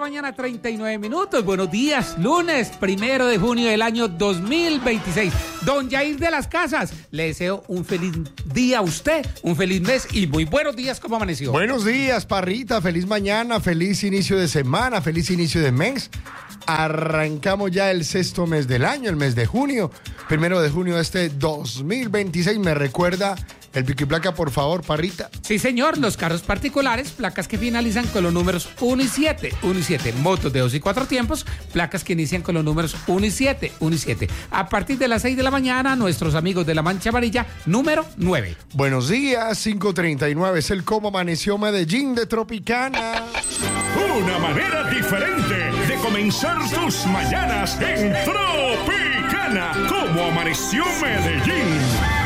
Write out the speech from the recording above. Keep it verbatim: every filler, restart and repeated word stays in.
mañana, treinta y nueve minutos. Buenos días, lunes, primero de junio del año dos mil veintiséis. Don Jair de las Casas, le deseo un feliz día a usted, un feliz mes y muy buenos días. ¿Cómo amaneció? Buenos días, Parrita, feliz mañana, feliz inicio de semana, feliz inicio de mes. Arrancamos ya el sexto mes del año, el mes de junio. Primero de junio de este dos mil veintiséis. ¿Me recuerda el pico y placa, por favor, Parrita? Sí, señor. Los carros particulares, placas que finalizan con los números uno y siete. uno y siete. Motos de dos y cuatro tiempos, placas que inician con los números uno y siete. uno y siete. A partir de las seis de la mañana, nuestros amigos de la Mancha Amarilla, número nueve. Buenos días, cinco treinta y nueve. Es el Cómo Amaneció Medellín de Tropicana. Una manera diferente de comenzar tus mañanas en Tropicana. Cómo Amaneció Medellín.